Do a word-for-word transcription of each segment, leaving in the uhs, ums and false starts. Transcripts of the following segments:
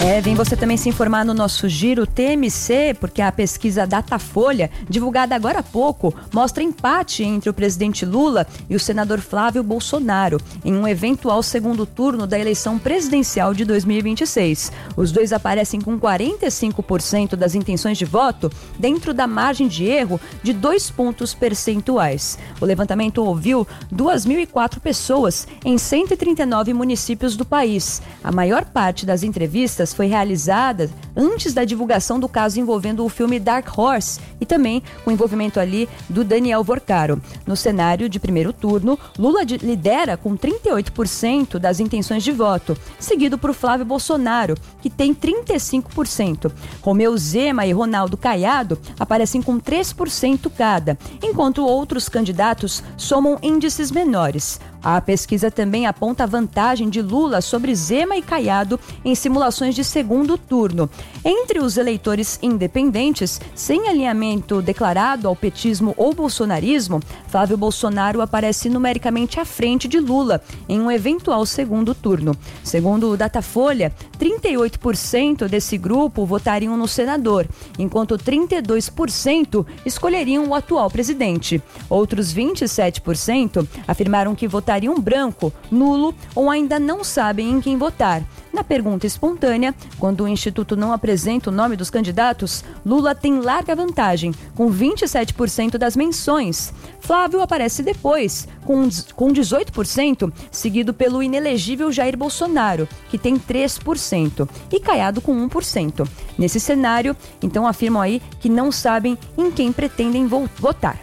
É, vem você também se informar no nosso Giro T M C, porque a pesquisa Datafolha, divulgada agora há pouco, mostra empate entre o presidente Lula e o senador Flávio Bolsonaro, em um eventual segundo turno da eleição presidencial de dois mil e vinte e seis. Os dois aparecem com quarenta e cinco por cento das intenções de voto, dentro da margem de erro de dois pontos percentuais. O levantamento ouviu duas mil e quatro pessoas em cento e trinta e nove municípios do país. A maior parte das entrevistas foi realizada antes da divulgação do caso envolvendo o filme Dark Horse e também com o envolvimento ali do Daniel Vorcaro. No cenário de primeiro turno, Lula lidera com trinta e oito por cento das intenções de voto, seguido por Flávio Bolsonaro, que tem trinta e cinco por cento. Romeu Zema e Ronaldo Caiado aparecem com três por cento cada, enquanto outros candidatos somam índices menores. A pesquisa também aponta a vantagem de Lula sobre Zema e Caiado em simulações de segundo turno. Entre os eleitores independentes, sem alinhamento declarado ao petismo ou bolsonarismo, Flávio Bolsonaro aparece numericamente à frente de Lula em um eventual segundo turno. Segundo o Datafolha, trinta e oito por cento desse grupo votariam no senador, enquanto trinta e dois por cento escolheriam o atual presidente. Outros vinte e sete por cento afirmaram que votariam branco, nulo ou ainda não sabem em quem votar. Na pergunta espontânea, quando o Instituto não apresenta o nome dos candidatos, Lula tem larga vantagem, com vinte e sete por cento das menções. Flávio aparece depois, com, com dezoito por cento, seguido pelo inelegível Jair Bolsonaro, que tem três por cento, e Caiado com um por cento. Nesse cenário, então afirmam aí que não sabem em quem pretendem vo- votar.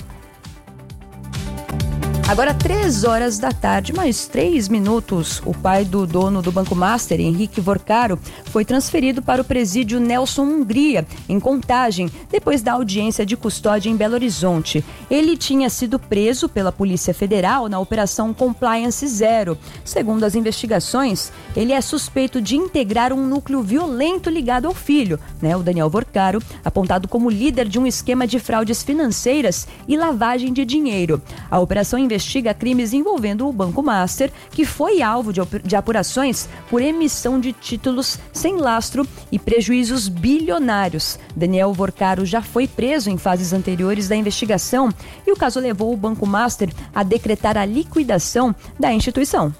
Agora, três horas da tarde, mais três minutos, o pai do dono do Banco Master, Henrique Vorcaro, foi transferido para o presídio Nelson Hungria, em Contagem, depois da audiência de custódia em Belo Horizonte. Ele tinha sido preso pela Polícia Federal na Operação Compliance Zero. Segundo as investigações, ele é suspeito de integrar um núcleo violento ligado ao filho, né, o Daniel Vorcaro, apontado como líder de um esquema de fraudes financeiras e lavagem de dinheiro. A operação investiga investiga crimes envolvendo o Banco Master, que foi alvo de, de apurações por emissão de títulos sem lastro e prejuízos bilionários. Daniel Vorcaro já foi preso em fases anteriores da investigação e o caso levou o Banco Master a decretar a liquidação da instituição.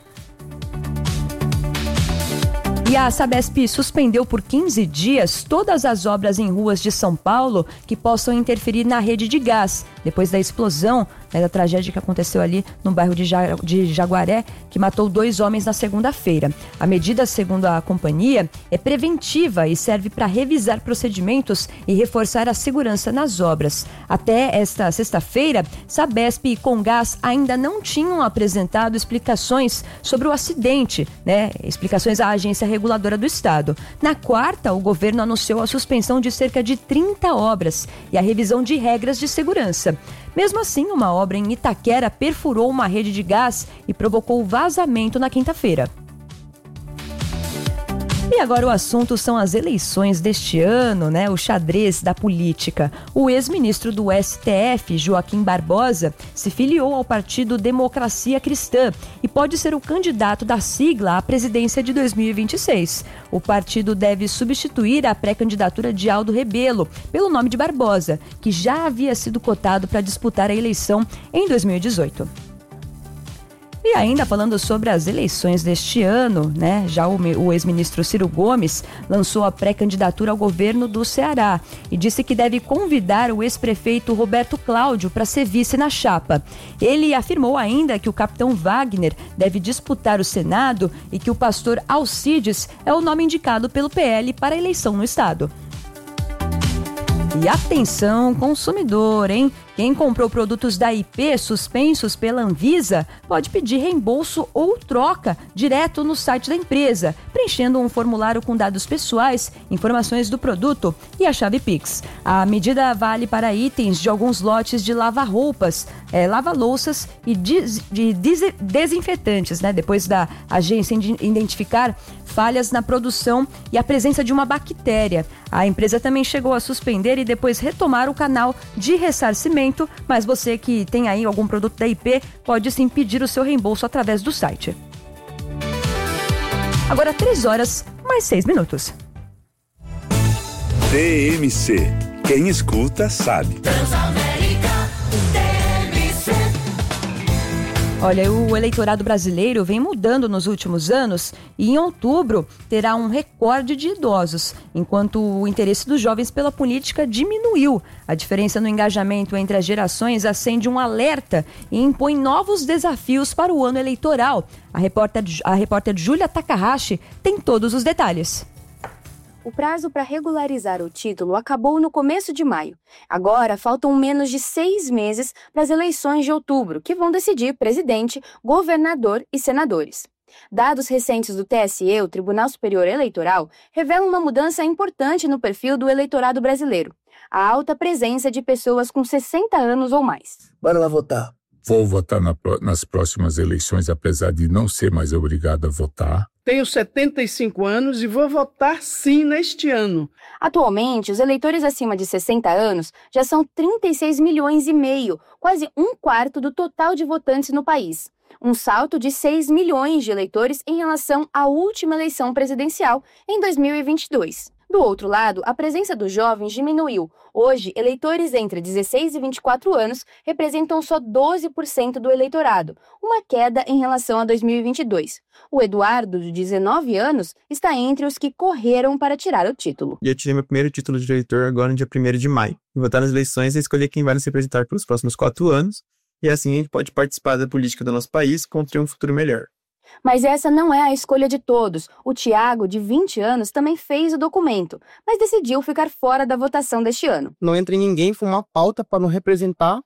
E a Sabesp suspendeu por quinze dias todas as obras em ruas de São Paulo que possam interferir na rede de gás, depois da explosão, né, da tragédia que aconteceu ali no bairro de, ja- de Jaguaré, que matou dois homens na segunda-feira. A medida, segundo a companhia, é preventiva e serve para revisar procedimentos e reforçar a segurança nas obras. Até esta sexta-feira, Sabesp e Comgás ainda não tinham apresentado explicações sobre o acidente, né, explicações à agência reguladora do Estado. Na quarta, o governo anunciou a suspensão de cerca de trinta obras e a revisão de regras de segurança. Mesmo assim, uma obra em Itaquera perfurou uma rede de gás e provocou vazamento na quinta-feira. E agora o assunto são as eleições deste ano, né? O xadrez da política. O ex-ministro do S T F, Joaquim Barbosa, se filiou ao partido Democracia Cristã e pode ser o candidato da sigla à presidência de dois mil e vinte e seis. O partido deve substituir a pré-candidatura de Aldo Rebelo pelo nome de Barbosa, que já havia sido cotado para disputar a eleição em dois mil e dezoito. E ainda falando sobre as eleições deste ano, né? Já o, o ex-ministro Ciro Gomes lançou a pré-candidatura ao governo do Ceará e disse que deve convidar o ex-prefeito Roberto Cláudio para ser vice na chapa. Ele afirmou ainda que o capitão Wagner deve disputar o Senado e que o pastor Alcides é o nome indicado pelo P L para a eleição no estado. E atenção, consumidor, hein? Quem comprou produtos da I P suspensos pela Anvisa pode pedir reembolso ou troca direto no site da empresa, preenchendo um formulário com dados pessoais, informações do produto e a chave Pix. A medida vale para itens de alguns lotes de lava-roupas, é, lava-louças e de, de des, desinfetantes, né? Depois da agência identificar falhas na produção e a presença de uma bactéria. A empresa também chegou a suspender e depois retomar o canal de ressarcimento, mas você que tem aí algum produto da I P pode sim pedir o seu reembolso através do site. Agora três horas mais seis minutos. T M C. Quem escuta sabe. Olha, o eleitorado brasileiro vem mudando nos últimos anos e em outubro terá um recorde de idosos, enquanto o interesse dos jovens pela política diminuiu. A diferença no engajamento entre as gerações acende um alerta e impõe novos desafios para o ano eleitoral. A repórter, a repórter Júlia Takahashi tem todos os detalhes. O prazo para regularizar o título acabou no começo de maio. Agora, faltam menos de seis meses para as eleições de outubro, que vão decidir presidente, governador e senadores. Dados recentes do T S E, o Tribunal Superior Eleitoral, revelam uma mudança importante no perfil do eleitorado brasileiro. A alta presença de pessoas com sessenta anos ou mais. Bora lá votar. Vou votar na, nas próximas eleições, apesar de não ser mais obrigado a votar. Tenho setenta e cinco anos e vou votar sim neste ano. Atualmente, os eleitores acima de sessenta anos já são trinta e seis milhões e meio, quase um quarto do total de votantes no país. Um salto de seis milhões de eleitores em relação à última eleição presidencial, em dois mil e vinte e dois. Do outro lado, a presença dos jovens diminuiu. Hoje, eleitores entre dezesseis e vinte e quatro anos representam só doze por cento do eleitorado, uma queda em relação a dois mil e vinte e dois. O Eduardo, de dezenove anos, está entre os que correram para tirar o título. Eu tirei meu primeiro título de eleitor agora no dia primeiro de maio. E votar nas eleições é escolher quem vai nos representar pelos próximos quatro anos, e assim a gente pode participar da política do nosso país e construir um futuro melhor. Mas essa não é a escolha de todos. O Tiago, de vinte anos, também fez o documento, mas decidiu ficar fora da votação deste ano. Não entra em ninguém, foi uma pauta para não representar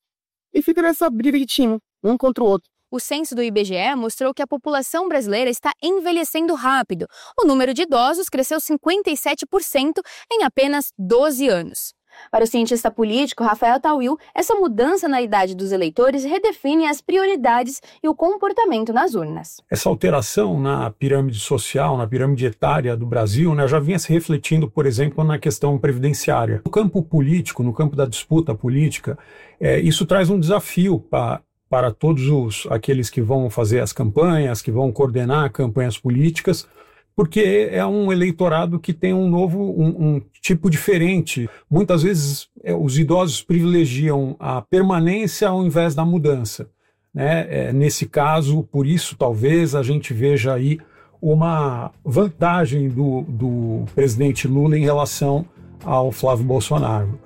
e fica nessa briga de time, um contra o outro. O censo do I B G E mostrou que a população brasileira está envelhecendo rápido. O número de idosos cresceu cinquenta e sete por cento em apenas doze anos. Para o cientista político Rafael Tawil, essa mudança na idade dos eleitores redefine as prioridades e o comportamento nas urnas. Essa alteração na pirâmide social, na pirâmide etária do Brasil, né, já vinha se refletindo, por exemplo, na questão previdenciária. No campo político, no campo da disputa política, é, isso traz um desafio para para todos os, aqueles que vão fazer as campanhas, que vão coordenar campanhas políticas, porque é um eleitorado que tem um novo, um, um tipo diferente. Muitas vezes é, os idosos privilegiam a permanência ao invés da mudança, né? É, nesse caso, por isso, talvez a gente veja aí uma vantagem do, do presidente Lula em relação ao Flávio Bolsonaro.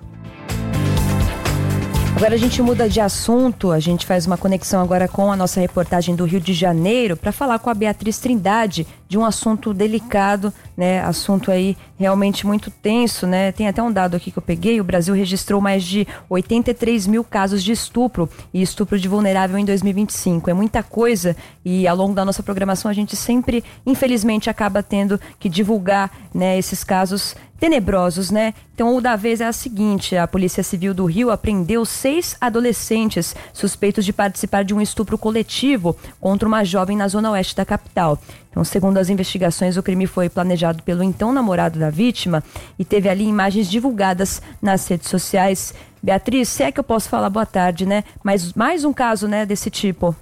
Agora a gente muda de assunto, a gente faz uma conexão agora com a nossa reportagem do Rio de Janeiro para falar com a Beatriz Trindade de um assunto delicado, né? Assunto aí realmente muito tenso, né? Tem até um dado aqui que eu peguei, o Brasil registrou mais de oitenta e três mil casos de estupro e estupro de vulnerável em dois mil e vinte e cinco. É muita coisa e ao longo da nossa programação a gente sempre, infelizmente, acaba tendo que divulgar, né, esses casos tenebrosos, né? Então, o da vez é a seguinte: a Polícia Civil do Rio apreendeu seis adolescentes suspeitos de participar de um estupro coletivo contra uma jovem na zona oeste da capital. Então, segundo as investigações, o crime foi planejado pelo então namorado da vítima e teve ali imagens divulgadas nas redes sociais. Beatriz, se é que eu posso falar boa tarde, né? Mas mais um caso, né, desse tipo.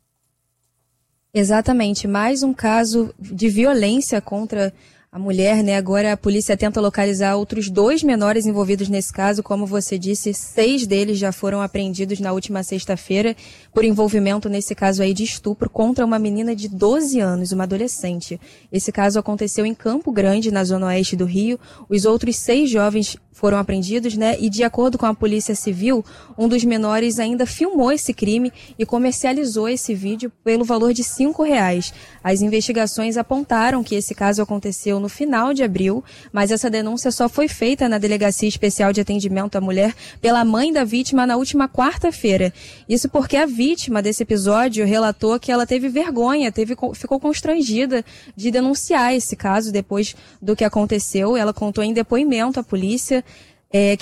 Exatamente, mais um caso de violência contra a mulher, né? Agora a polícia tenta localizar outros dois menores envolvidos nesse caso. Como você disse, seis deles já foram apreendidos na última sexta-feira por envolvimento nesse caso aí de estupro contra uma menina de doze anos, uma adolescente. Esse caso aconteceu em Campo Grande, na zona oeste do Rio. Os outros seis jovens foram apreendidos, né? E de acordo com a Polícia Civil, um dos menores ainda filmou esse crime e comercializou esse vídeo pelo valor de cinco reais. As investigações apontaram que esse caso aconteceu no final de abril, mas essa denúncia só foi feita na Delegacia Especial de Atendimento à Mulher pela mãe da vítima na última quarta-feira. Isso porque a vítima desse episódio relatou que ela teve vergonha, teve, ficou constrangida de denunciar esse caso depois do que aconteceu. Ela contou em depoimento à polícia É, que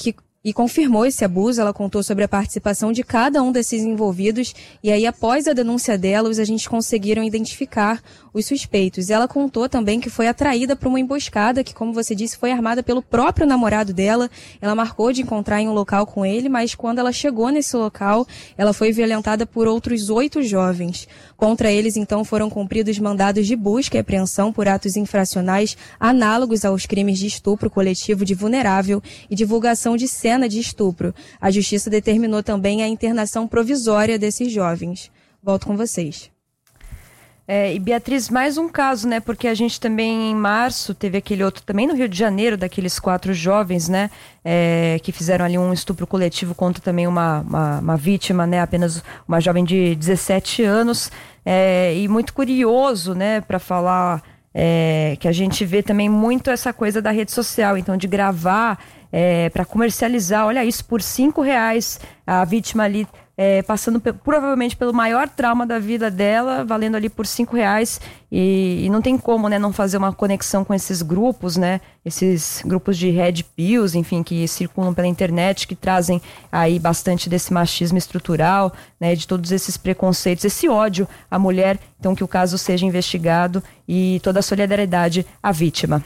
e confirmou esse abuso. Ela contou sobre a participação de cada um desses envolvidos e aí, após a denúncia dela, os agentes conseguiram identificar os suspeitos. Ela contou também que foi atraída para uma emboscada que, como você disse, foi armada pelo próprio namorado dela. Ela marcou de encontrar em um local com ele, mas quando ela chegou nesse local, ela foi violentada por outros oito jovens. Contra eles, então, foram cumpridos mandados de busca e apreensão por atos infracionais análogos aos crimes de estupro coletivo de vulnerável e divulgação de cena de estupro. A Justiça determinou também a internação provisória desses jovens. Volto com vocês. É, e Beatriz, mais um caso, né? Porque a gente também, em março, teve aquele outro, também no Rio de Janeiro, daqueles quatro jovens, né? É, que fizeram ali um estupro coletivo contra também uma, uma, uma vítima, né? Apenas uma jovem de dezessete anos. É, e muito curioso, né? Para falar é, que a gente vê também muito essa coisa da rede social. Então, de gravar é, para comercializar, olha isso, por cinco reais, a vítima ali... É, passando pe- provavelmente pelo maior trauma da vida dela, valendo ali por cinco reais, e, e não tem como, né, não fazer uma conexão com esses grupos, né, esses grupos de red pills, enfim, que circulam pela internet, que trazem aí bastante desse machismo estrutural, né, de todos esses preconceitos, esse ódio à mulher. Então, que o caso seja investigado e toda a solidariedade à vítima.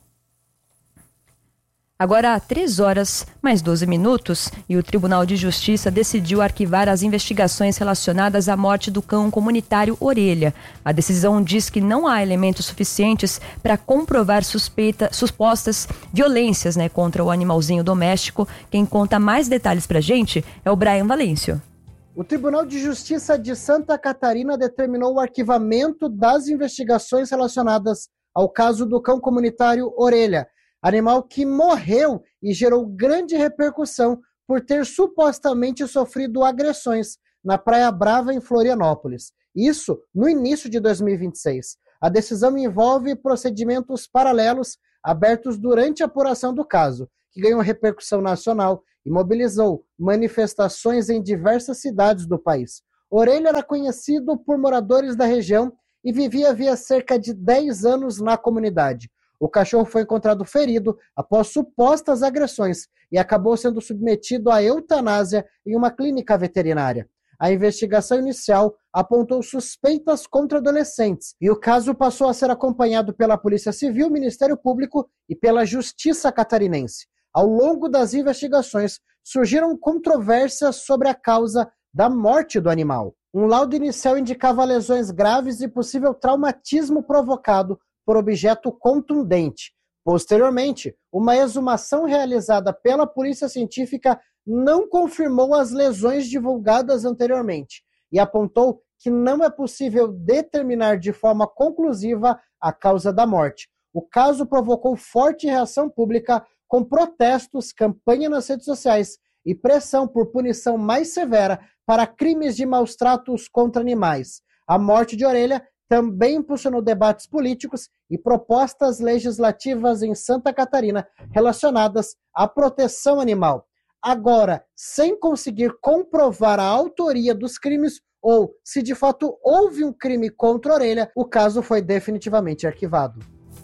Agora, três horas mais doze minutos, e o Tribunal de Justiça decidiu arquivar as investigações relacionadas à morte do cão comunitário Orelha. A decisão diz que não há elementos suficientes para comprovar suspeita, supostas violências, né, contra o animalzinho doméstico. Quem conta mais detalhes para a gente é o Brian Valêncio. O Tribunal de Justiça de Santa Catarina determinou o arquivamento das investigações relacionadas ao caso do cão comunitário Orelha, animal que morreu e gerou grande repercussão por ter supostamente sofrido agressões na Praia Brava, em Florianópolis. Isso no início de dois mil e vinte e seis. A decisão envolve procedimentos paralelos abertos durante a apuração do caso, que ganhou repercussão nacional e mobilizou manifestações em diversas cidades do país. Orelha era conhecido por moradores da região e vivia havia cerca de dez anos na comunidade. O cachorro foi encontrado ferido após supostas agressões e acabou sendo submetido à eutanásia em uma clínica veterinária. A investigação inicial apontou suspeitas contra adolescentes e o caso passou a ser acompanhado pela Polícia Civil, Ministério Público e pela Justiça Catarinense. Ao longo das investigações, surgiram controvérsias sobre a causa da morte do animal. Um laudo inicial indicava lesões graves e possível traumatismo provocado por objeto contundente. Posteriormente, uma exumação realizada pela Polícia Científica não confirmou as lesões divulgadas anteriormente e apontou que não é possível determinar de forma conclusiva a causa da morte. O caso provocou forte reação pública, com protestos, campanha nas redes sociais e pressão por punição mais severa para crimes de maus tratos contra animais. A morte de Orelha também impulsionou debates políticos e propostas legislativas em Santa Catarina relacionadas à proteção animal. Agora, sem conseguir comprovar a autoria dos crimes ou se de fato houve um crime contra a Orelha, o caso foi definitivamente arquivado.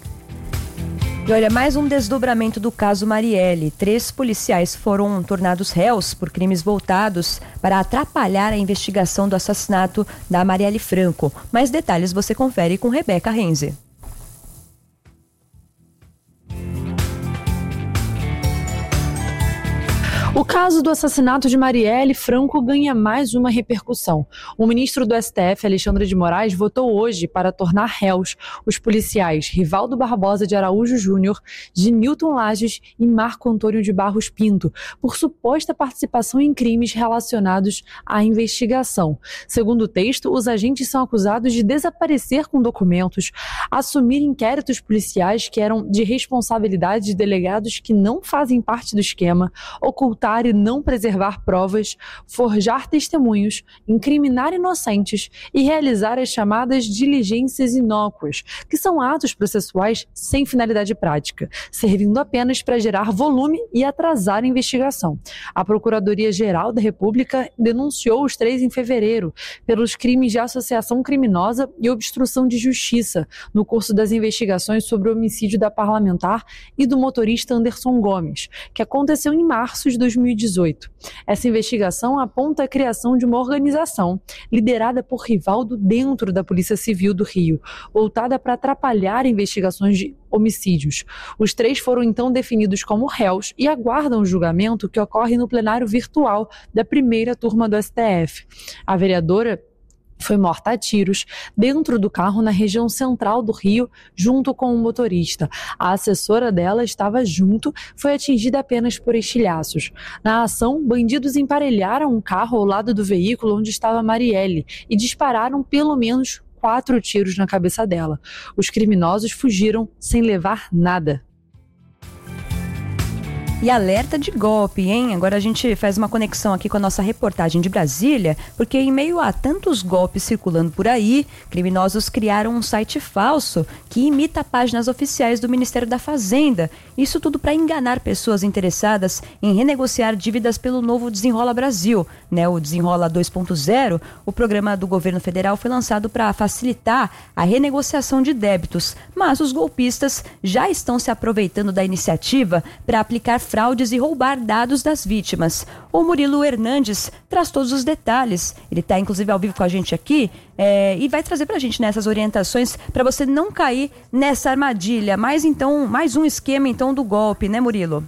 E olha, mais um desdobramento do caso Marielle. Três policiais foram tornados réus por crimes voltados para atrapalhar a investigação do assassinato da Marielle Franco. Mais detalhes você confere com Rebeca Renze. O caso do assassinato de Marielle Franco ganha mais uma repercussão. O ministro do S T F, Alexandre de Moraes, votou hoje para tornar réus os policiais Rivaldo Barbosa de Araújo Júnior, Genilton Lages e Marco Antônio de Barros Pinto, por suposta participação em crimes relacionados à investigação. Segundo o texto, os agentes são acusados de desaparecer com documentos, assumir inquéritos policiais que eram de responsabilidade de delegados que não fazem parte do esquema, ocultar e não preservar provas, forjar testemunhos, incriminar inocentes e realizar as chamadas diligências inócuas, que são atos processuais sem finalidade prática, servindo apenas para gerar volume e atrasar a investigação. A Procuradoria-Geral da República denunciou os três em fevereiro pelos crimes de associação criminosa e obstrução de justiça no curso das investigações sobre o homicídio da parlamentar e do motorista Anderson Gomes, que aconteceu em março de dois mil mil e dezoito. Essa investigação aponta a criação de uma organização liderada por Rivaldo dentro da Polícia Civil do Rio, voltada para atrapalhar investigações de homicídios. Os três foram então definidos como réus e aguardam o julgamento que ocorre no plenário virtual da primeira turma do S T F. A vereadora foi morta a tiros dentro do carro na região central do Rio, junto com o motorista. A assessora dela estava junto, foi atingida apenas por estilhaços. Na ação, bandidos emparelharam um carro ao lado do veículo onde estava Marielle e dispararam pelo menos quatro tiros na cabeça dela. Os criminosos fugiram sem levar nada. E alerta de golpe, hein? Agora a gente faz uma conexão aqui com a nossa reportagem de Brasília, porque em meio a tantos golpes circulando por aí, criminosos criaram um site falso que imita páginas oficiais do Ministério da Fazenda. Isso tudo para enganar pessoas interessadas em renegociar dívidas pelo novo Desenrola Brasil, né? O Desenrola dois ponto zero, o programa do governo federal foi lançado para facilitar a renegociação de débitos, mas os golpistas já estão se aproveitando da iniciativa para aplicar fraudes e roubar dados das vítimas. O Murilo Hernandes traz todos os detalhes. Ele está inclusive ao vivo com a gente aqui é, e vai trazer para a gente nessas orientações para você não cair nessa armadilha. Mais então, mais um esquema então do golpe, né, Murilo?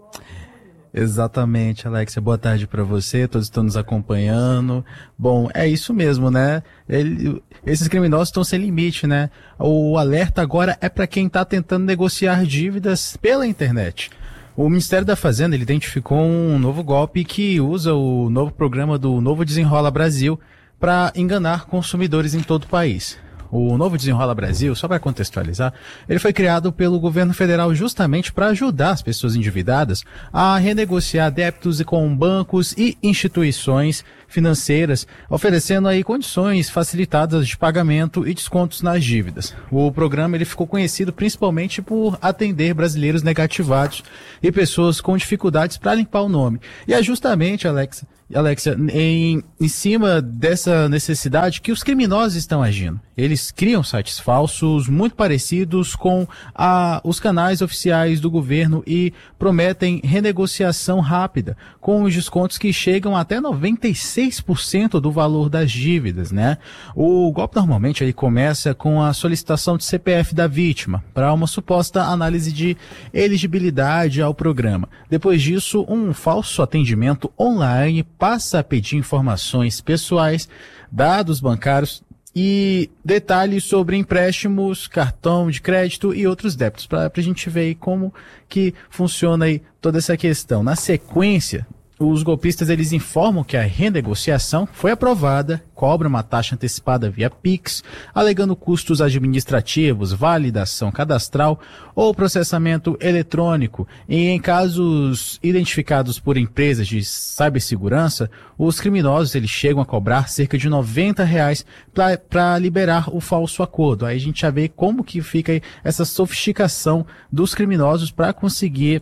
Exatamente, Alexia. Boa tarde para você, todos estão nos acompanhando. Bom, é isso mesmo, né? Ele, esses criminosos estão sem limite, né? O alerta agora é para quem está tentando negociar dívidas pela internet. O Ministério da Fazenda ele identificou um novo golpe que usa o novo programa do Novo Desenrola Brasil para enganar consumidores em todo o país. O Novo Desenrola Brasil, só para contextualizar, ele foi criado pelo governo federal justamente para ajudar as pessoas endividadas a renegociar débitos com bancos e instituições financeiras, oferecendo aí condições facilitadas de pagamento e descontos nas dívidas. O programa ele ficou conhecido principalmente por atender brasileiros negativados e pessoas com dificuldades para limpar o nome. E é justamente, Alexa, Alexia, em, em cima dessa necessidade que os criminosos estão agindo. Eles criam sites falsos muito parecidos com a, os canais oficiais do governo e prometem renegociação rápida, com os descontos que chegam até noventa e seis por cento do valor das dívidas, né? O golpe normalmente ele começa com a solicitação de C P F da vítima para uma suposta análise de elegibilidade ao programa. Depois disso, um falso atendimento online passa a pedir informações pessoais, dados bancários e detalhes sobre empréstimos, cartão de crédito e outros débitos, para a gente ver aí como que funciona aí toda essa questão. Na sequência, os golpistas eles informam que a renegociação foi aprovada, cobra uma taxa antecipada via Pix, alegando custos administrativos, validação cadastral ou processamento eletrônico. E em casos identificados por empresas de cibersegurança, os criminosos eles chegam a cobrar cerca de noventa reais para liberar o falso acordo. Aí a gente já vê como que fica aí essa sofisticação dos criminosos para conseguir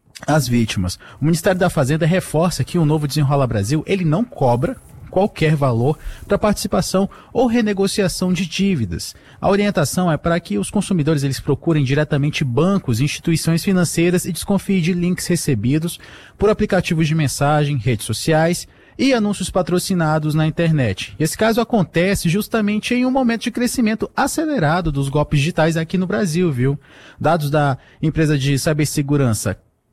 as vítimas. O Ministério da Fazenda reforça que o Novo Desenrola Brasil ele não cobra qualquer valor para participação ou renegociação de dívidas. A orientação é para que os consumidores eles procurem diretamente bancos, instituições financeiras e desconfiem de links recebidos por aplicativos de mensagem, redes sociais e anúncios patrocinados na internet. Esse caso acontece justamente em um momento de crescimento acelerado dos golpes digitais aqui no Brasil, viu? Dados da empresa de cibersegurança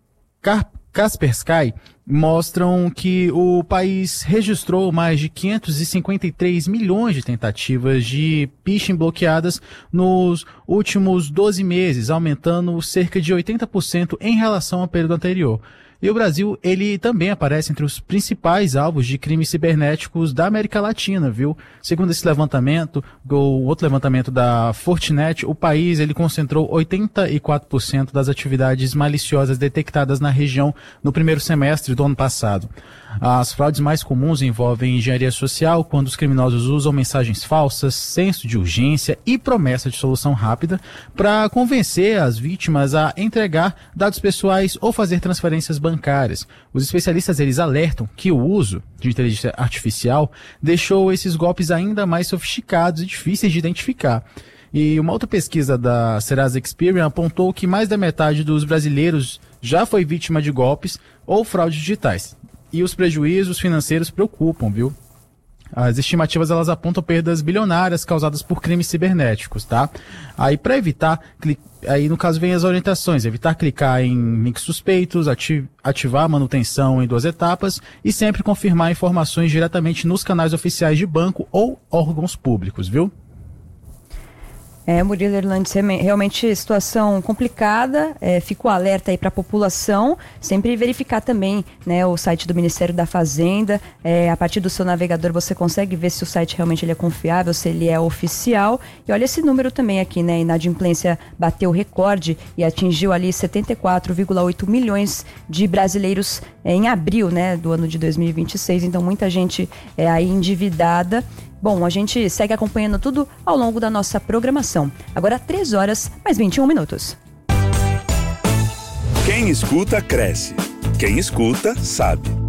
Kaspersky mostram que o país registrou mais de quinhentos e cinquenta e três milhões de tentativas de phishing bloqueadas nos últimos doze meses, aumentando cerca de oitenta por cento em relação ao período anterior. E o Brasil, ele também aparece entre os principais alvos de crimes cibernéticos da América Latina, viu? Segundo esse levantamento, o outro levantamento da Fortinet, o país, ele concentrou oitenta e quatro por cento das atividades maliciosas detectadas na região no primeiro semestre do ano passado. As fraudes mais comuns envolvem engenharia social, quando os criminosos usam mensagens falsas, senso de urgência e promessa de solução rápida para convencer as vítimas a entregar dados pessoais ou fazer transferências bancárias. Os especialistas eles alertam que o uso de inteligência artificial deixou esses golpes ainda mais sofisticados e difíceis de identificar. E uma outra pesquisa da Serasa Experian apontou que mais da metade dos brasileiros já foi vítima de golpes ou fraudes digitais. E os prejuízos financeiros preocupam, viu? As estimativas elas apontam perdas bilionárias causadas por crimes cibernéticos, tá? Aí para evitar, aí no caso vem as orientações, evitar clicar em links suspeitos, ati- ativar a manutenção em duas etapas e sempre confirmar informações diretamente nos canais oficiais de banco ou órgãos públicos, viu? É, Murilo Erlandes, realmente situação complicada, é, fica o alerta aí para a população, sempre verificar também, né, o site do Ministério da Fazenda, é, a partir do seu navegador você consegue ver se o site realmente ele é confiável, se ele é oficial, e olha esse número também aqui, né, a inadimplência bateu recorde e atingiu ali setenta e quatro vírgula oito milhões de brasileiros é, em abril, né, do ano de dois mil e vinte e seis, então muita gente é aí endividada. Bom, a gente segue acompanhando tudo ao longo da nossa programação. Agora três horas, mais vinte e um minutos. Quem escuta, cresce. Quem escuta, sabe.